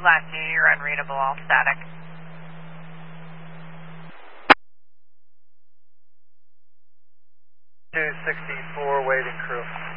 Last two, you're unreadable, all static. Two 64 waiting crew.